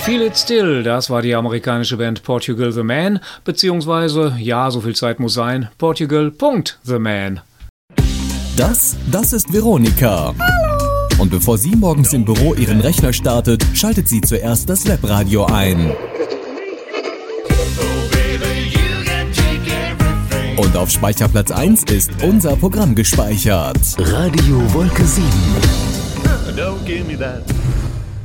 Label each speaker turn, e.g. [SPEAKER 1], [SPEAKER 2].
[SPEAKER 1] Feel It Still, das war die amerikanische Band Portugal the Man, beziehungsweise, ja, so viel Zeit muss sein, Portugal.the Man.
[SPEAKER 2] Das ist Veronika. Hallo. Und bevor sie morgens im Büro ihren Rechner startet, schaltet sie zuerst das Webradio ein. Und auf Speicherplatz 1 ist unser Programm gespeichert.
[SPEAKER 3] Radio Wolke 7.
[SPEAKER 4] Don't give me that.